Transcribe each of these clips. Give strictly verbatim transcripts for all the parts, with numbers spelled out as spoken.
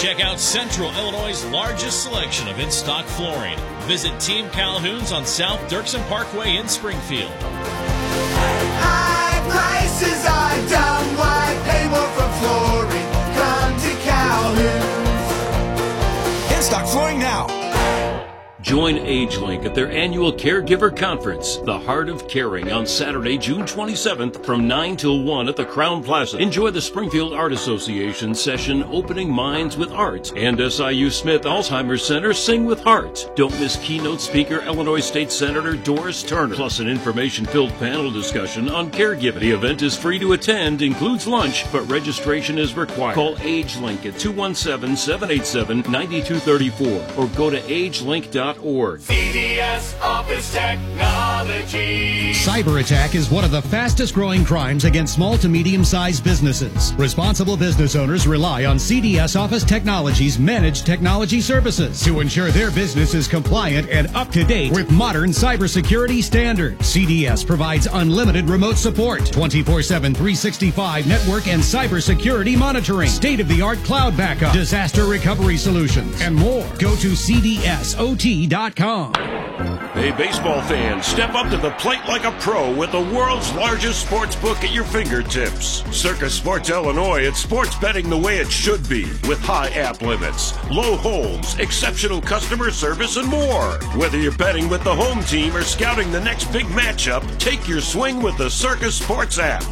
Check out Central Illinois' largest selection of in-stock flooring. Visit Team Calhoun's on South Dirksen Parkway in Springfield. High prices are dumb. Why pay more for flooring? Come to Calhoun's. In-stock flooring now. Join AgeLink at their annual Caregiver Conference, The Heart of Caring, on Saturday, June twenty-seventh from nine till one at the Crown Plaza. Enjoy the Springfield Art Association session, Opening Minds with Art, and S I U Smith Alzheimer's Center, Sing with Heart. Don't miss keynote speaker Illinois State Senator Doris Turner, plus an information-filled panel discussion on caregiving. The event is free to attend, includes lunch, but registration is required. Call AgeLink at two one seven, seven eight seven, nine two three four or go to agelink dot org. C D S Office Technology. Cyber attack is one of the fastest growing crimes against small to medium-sized businesses. Responsible business owners rely on C D S Office Technology's managed technology services to ensure their business is compliant and up to date with modern cybersecurity standards. C D S provides unlimited remote support, twenty-four seven, three sixty-five network and cybersecurity monitoring, state-of-the-art cloud backup, disaster recovery solutions, and more. Go to C D S O T dot com. Hey, baseball fans, step up to the plate like a pro with the world's largest sports book at your fingertips. Circus Sports Illinois, it's sports betting the way it should be, with high app limits, low holds, exceptional customer service, and more. Whether you're betting with the home team or scouting the next big matchup, take your swing with the Circus Sports app.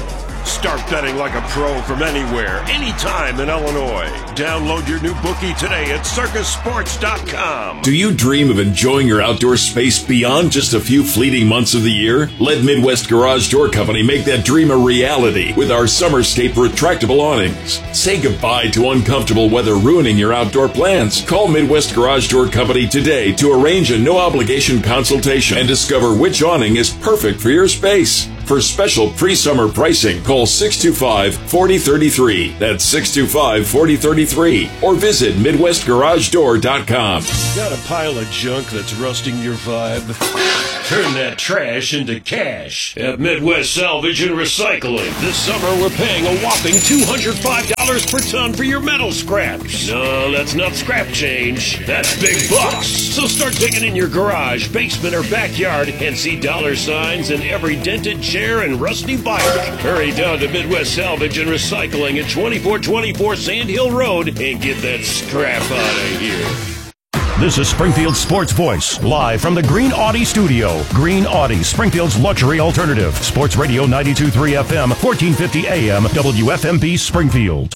Start betting like a pro from anywhere, anytime in Illinois. Download your new bookie today at circus sports dot com. Do you dream of enjoying your outdoor space beyond just a few fleeting months of the year? Let Midwest Garage Door Company make that dream a reality with our Summerscape retractable awnings. Say goodbye to uncomfortable weather ruining your outdoor plans. Call Midwest Garage Door Company today to arrange a no-obligation consultation and discover which awning is perfect for your space. For special pre-summer pricing, call six two five, four oh three three. That's six two five, four oh three three. Or visit midwest garage door dot com. Got a pile of junk that's rusting your vibe? Turn that trash into cash at Midwest Salvage and Recycling. This summer, we're paying a whopping two hundred five dollars per ton for your metal scraps. No, that's not scrap change. That's big bucks. So start digging in your garage, basement, or backyard and see dollar signs in every dented chair and rusty bike. Hurry down to Midwest Salvage and Recycling at twenty-four twenty-four Sand Hill Road and get that scrap out of here. This is Springfield's Sports Voice, live from the Green Audi studio. Green Audi, Springfield's luxury alternative. Sports Radio ninety-two point three F M, fourteen fifty A M, W F M B Springfield.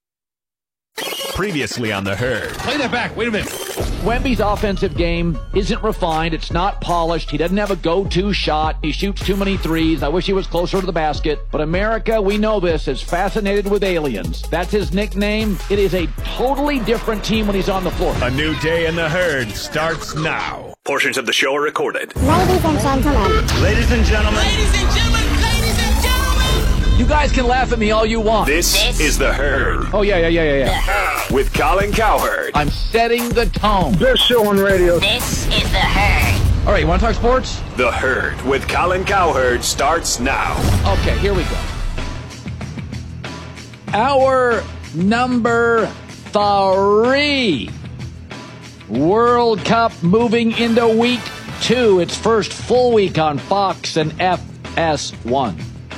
Previously on The Herd. Play that back. Wait a minute. Wemby's offensive game isn't refined. It's not polished. He doesn't have a go-to shot. He shoots too many threes. I wish he was closer to the basket. But America, we know this, is fascinated with aliens. That's his nickname. It is a totally different team when he's on the floor. A new day in The Herd starts now. Portions of the show are recorded. Ladies and gentlemen. Ladies and gentlemen. Ladies and gentlemen. Ladies and gentlemen. You guys can laugh at me all you want. This, this is The Herd. Oh, yeah, yeah, yeah, yeah, yeah. With Colin Cowherd. I'm setting the tone. Best show on radio. This is The Herd. All right, you want to talk sports? The Herd with Colin Cowherd starts now. Okay, here we go. Our number three. World Cup moving into week two. Its first full week on Fox and F S one.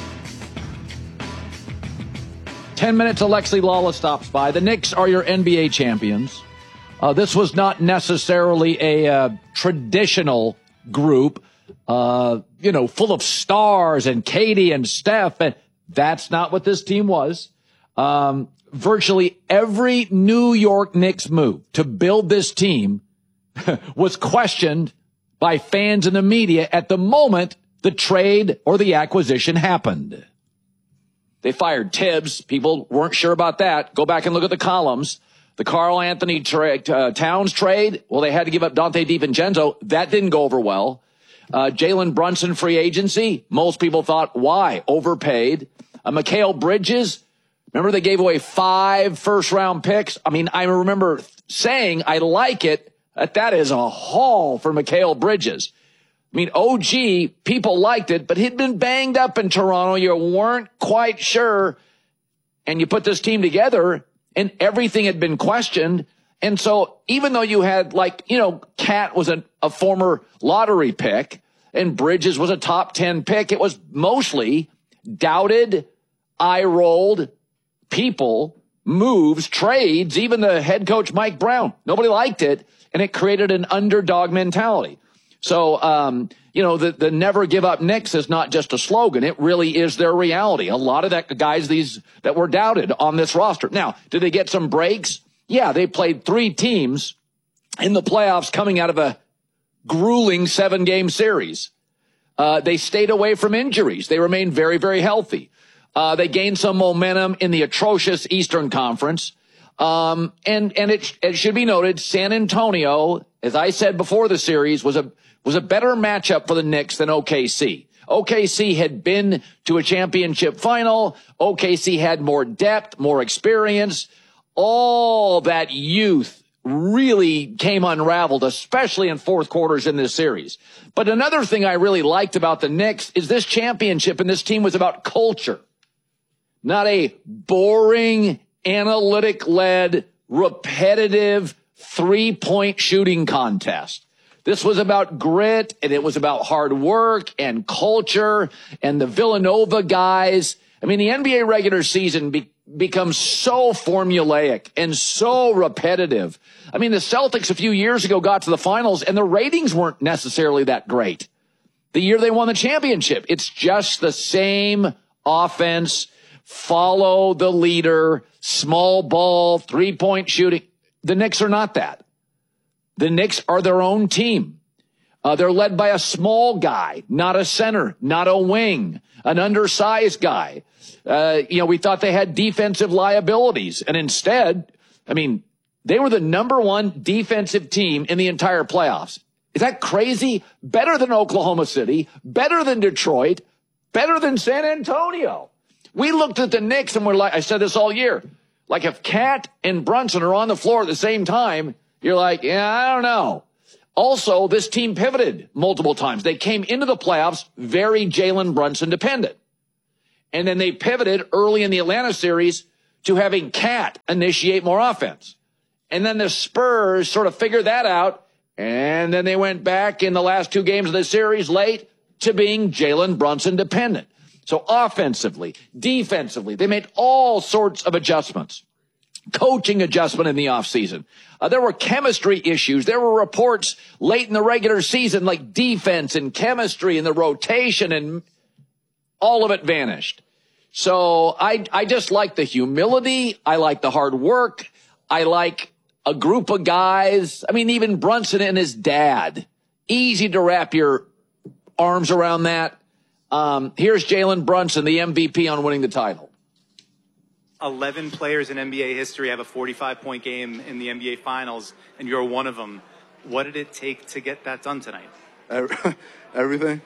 Ten minutes, Alexi Lawler stops by. The Knicks are your N B A champions. Uh, this was not necessarily a uh, traditional group, uh, you know, full of stars and Katie and Steph. And that's not what this team was. Um, virtually every New York Knicks move to build this team was questioned by fans and the media at the moment the trade or the acquisition happened. They fired Tibbs. People weren't sure about that. Go back and look at the columns. The Karl Anthony tra- uh, Towns trade, well, they had to give up Dante DiVincenzo. That didn't go over well. Uh, Jalen Brunson free agency. Most people thought, why? Overpaid. Uh, Mikal Bridges. Remember they gave away five first-round picks? I mean, I remember saying I like it. That that is a haul for Mikal Bridges. I mean, O G, people liked it, but he'd been banged up in Toronto. You weren't quite sure. And you put this team together, and everything had been questioned. And so even though you had, like, you know, Cat was a, a former lottery pick and Bridges was a top ten pick, it was mostly doubted, eye-rolled people, moves, trades, even the head coach Mike Brown. Nobody liked it, and it created an underdog mentality. So, um, you know, the, the never give up Knicks is not just a slogan. It really is their reality. A lot of that guys these that were doubted on this roster. Now, did they get some breaks? Yeah, they played three teams in the playoffs coming out of a grueling seven-game series. Uh, they stayed away from injuries. They remained very, very healthy. Uh, they gained some momentum in the atrocious Eastern Conference. Um, and, and it, it should be noted, San Antonio, as I said before the series, was a, was a better matchup for the Knicks than O K C. O K C had been to a championship final. O K C had more depth, more experience. All that youth really came unraveled, especially in fourth quarters in this series. But another thing I really liked about the Knicks is this championship and this team was about culture, not a boring, analytic-led, repetitive three-point shooting contest. This was about grit, and it was about hard work and culture and the Villanova guys. I mean, the N B A regular season be- becomes so formulaic and so repetitive. I mean, the Celtics a few years ago got to the finals, and the ratings weren't necessarily that great. The year they won the championship, it's just the same offense, follow the leader, small ball, three-point shooting. The Knicks are not that. The Knicks are their own team. Uh, they're led by a small guy, not a center, not a wing, an undersized guy. Uh, you know, we thought they had defensive liabilities. And instead, I mean, they were the number one defensive team in the entire playoffs. Is that crazy? Better than Oklahoma City, better than Detroit, better than San Antonio. We looked at the Knicks and we're like, I said this all year, like if Cat and Brunson are on the floor at the same time, you're like, yeah, I don't know. Also, this team pivoted multiple times. They came into the playoffs very Jalen Brunson dependent. And then they pivoted early in the Atlanta series to having Cat initiate more offense. And then the Spurs sort of figured that out. And then they went back in the last two games of the series late to being Jalen Brunson dependent. So offensively, defensively, they made all sorts of adjustments. Coaching adjustment in the offseason. Uh, there were chemistry issues. There were reports late in the regular season like defense and chemistry and the rotation, and all of it vanished. So I, I just like the humility. I like the hard work. I like a group of guys. I mean, even Brunson and his dad. Easy to wrap your arms around that. Um, here's Jalen Brunson, the M V P on winning the title. eleven players in N B A history have a forty-five point game in the N B A Finals, and you're one of them. What did it take to get that done tonight? Everything.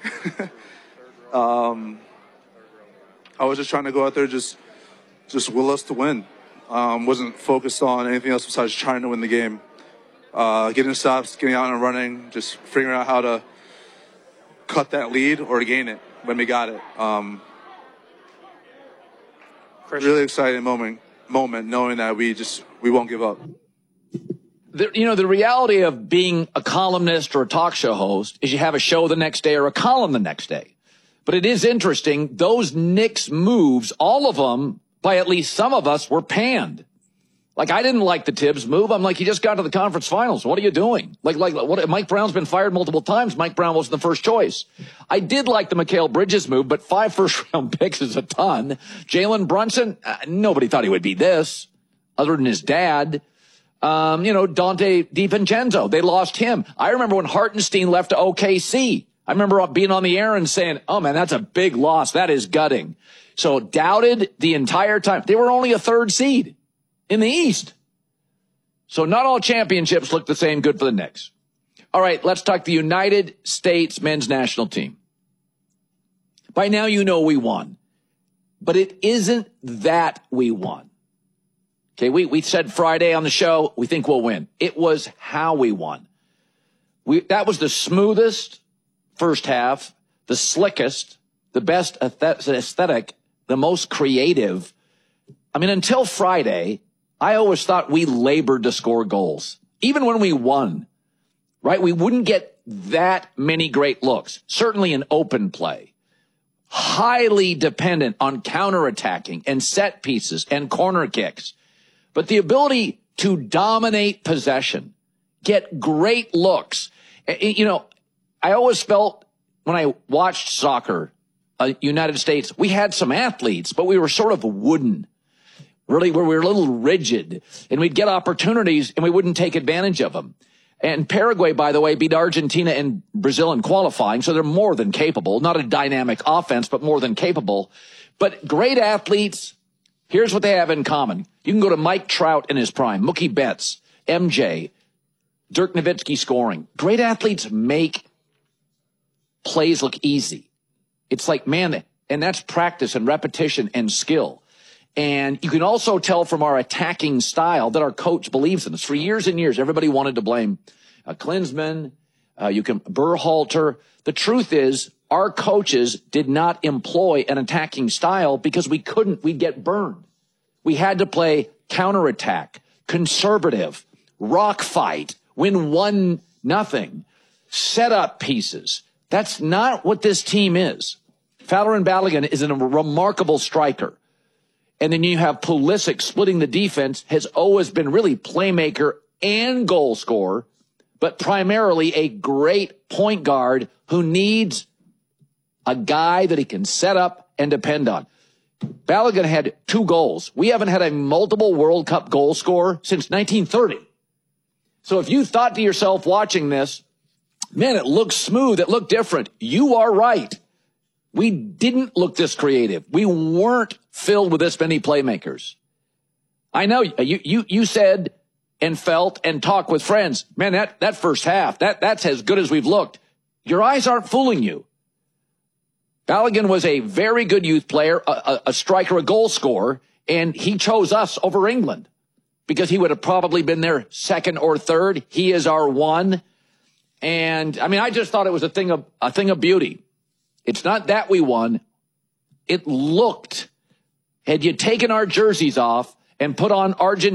um, I was just trying to go out there, just just will us to win. Um, wasn't focused on anything else besides trying to win the game. Uh, getting stops, getting out and running, just figuring out how to cut that lead or to gain it when we got it. Um, Really exciting moment, moment knowing that we just, we won't give up. The, you know, the reality of being a columnist or a talk show host is you have a show the next day or a column the next day. But it is interesting, those Knicks moves, all of them, by at least some of us, were panned. Like, I didn't like the Tibbs move. I'm like, he just got to the conference finals. What are you doing? Like, like, what? Mike Brown's been fired multiple times. Mike Brown wasn't the first choice. I did like the Mikal Bridges move, but five first-round picks is a ton. Jalen Brunson, uh, nobody thought he would be this, other than his dad. Um, you know, Dante DiVincenzo, they lost him. I remember when Hartenstein left to O K C. I remember being on the air and saying, oh, man, that's a big loss. That is gutting. So doubted the entire time. They were only a third seed in the East. So not all championships look the same good for the Knicks. All right, let's talk the United States men's national team. By now you know we won. But it isn't that we won. Okay, we, we said Friday on the show, we think we'll win. It was how we won. We, that was the smoothest first half, the slickest, the best aesthetic, the most creative. I mean, until Friday, I always thought we labored to score goals. Even when we won, right? We wouldn't get that many great looks, certainly in open play. Highly dependent on counterattacking and set pieces and corner kicks. But the ability to dominate possession, get great looks. You know, I always felt when I watched soccer, uh, United States, we had some athletes, but we were sort of wooden. Really, where we were a little rigid. And we'd get opportunities and we wouldn't take advantage of them. And Paraguay, by the way, beat Argentina and Brazil in qualifying, so they're more than capable. Not a dynamic offense, but more than capable. But great athletes, here's what they have in common. You can go to Mike Trout in his prime, Mookie Betts, M J, Dirk Nowitzki scoring. Great athletes make plays look easy. It's like, man, and that's practice and repetition and skill. And you can also tell from our attacking style that our coach believes in us. For years and years, everybody wanted to blame uh, Klinsmann, uh, you can Berhalter. The truth is, our coaches did not employ an attacking style because we couldn't. We'd get burned. We had to play counterattack, conservative, rock fight, win one nothing, set up pieces. That's not what this team is. Fowler Balogun is a remarkable striker. And then you have Pulisic splitting the defense, has always been really playmaker and goal scorer, but primarily a great point guard who needs a guy that he can set up and depend on. Balogun had two goals. We haven't had a multiple World Cup goal scorer since nineteen thirty. So if you thought to yourself watching this, man, it looks smooth, it looked different, you are right. We didn't look this creative. We weren't filled with this many playmakers. I know you, you, you said and felt and talked with friends, man, that, that first half, that, that's as good as we've looked. Your eyes aren't fooling you. Balogun was a very good youth player, a, a, a striker, a goal scorer, and he chose us over England because he would have probably been their second or third. He is our one. And I mean, I just thought it was a thing of, a thing of beauty. It's not that we won. It looked, had you taken our jerseys off and put on Argentina,